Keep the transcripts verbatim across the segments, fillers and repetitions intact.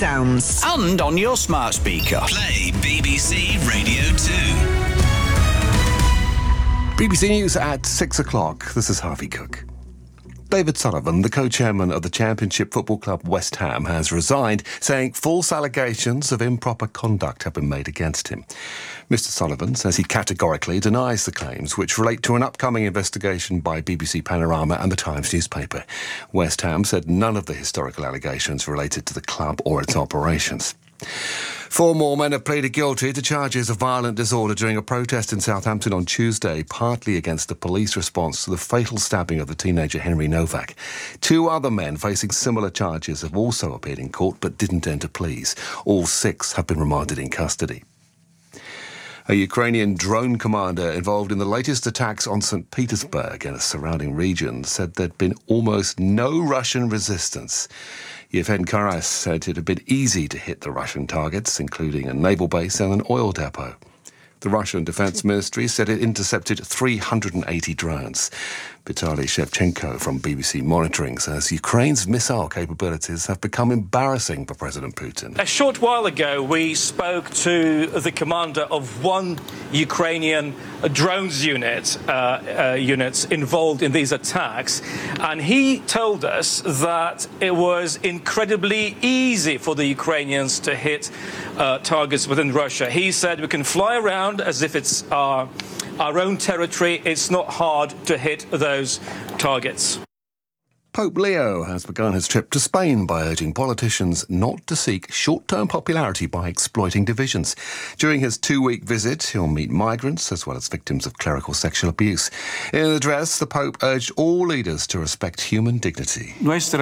sounds. And on your smart speaker. Play B B C Radio two. B B C News at six o'clock. This is Harvey Cook. David Sullivan, the co-chairman of the Championship football club West Ham, has resigned, saying false allegations of improper conduct have been made against him. Mister Sullivan says he categorically denies the claims, which relate to an upcoming investigation by B B C Panorama and the Times newspaper. West Ham said none of the historical allegations related to the club or its operations. Four more men have pleaded guilty to charges of violent disorder during a protest in Southampton on Tuesday, partly against the police response to the fatal stabbing of the teenager Henry Novak. Two other men facing similar charges have also appeared in court but didn't enter pleas. All six have been remanded in custody. A Ukrainian drone commander involved in the latest attacks on Saint Petersburg and its surrounding region said there'd been almost no Russian resistance. Yevhen Karas said it had been easy to hit the Russian targets, including a naval base and an oil depot. The Russian Defense Ministry said it intercepted three hundred eighty drones. Vitaly Shevchenko from B B C Monitoring says Ukraine's missile capabilities have become embarrassing for President Putin. A short while ago, we spoke to the commander of one Ukrainian drones unit, uh, uh, units involved in these attacks, and he told us that it was incredibly easy for the Ukrainians to hit uh, targets within Russia. He said we can fly around as if it's our, our own territory. It's not hard to hit those targets. Pope Leo has begun his trip to Spain by urging politicians not to seek short-term popularity by exploiting divisions. During his two-week visit, he'll meet migrants as well as victims of clerical sexual abuse. In an address, the Pope urged all leaders to respect human dignity. Our age,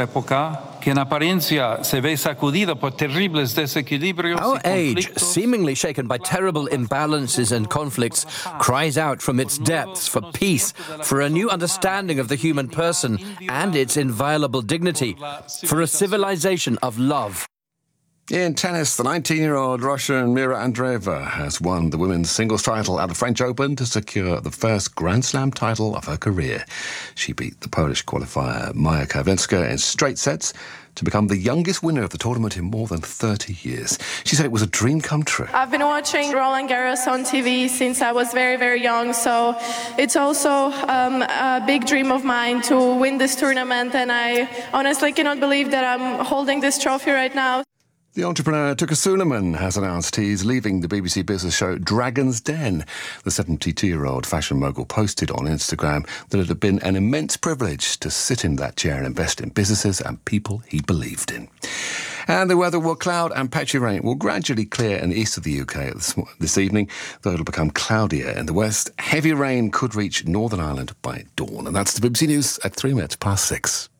seemingly shaken by terrible imbalances and conflicts, cries out from its depths for peace, for a new understanding of the human person and its inviolable dignity, for a civilization of love. In tennis, the nineteen-year-old Russian Mira Andreeva has won the women's singles title at the French Open to secure the first Grand Slam title of her career. She beat the Polish qualifier Maja Kawinska in straight sets to become the youngest winner of the tournament in more than thirty years. She said it was a dream come true. I've been watching Roland Garros on T V since I was very, very young, so it's also um, a big dream of mine to win this tournament, and I honestly cannot believe that I'm holding this trophy right now. The entrepreneur Tuka Suleiman has announced he's leaving the B B C business show Dragon's Den. The seventy-two-year-old fashion mogul posted on Instagram that it had been an immense privilege to sit in that chair and invest in businesses and people he believed in. And the weather will cloud and patchy rain will gradually clear in the east of the U K this, this evening, though it'll become cloudier in the west. Heavy rain could reach Northern Ireland by dawn. And that's the B B C News at three minutes past six.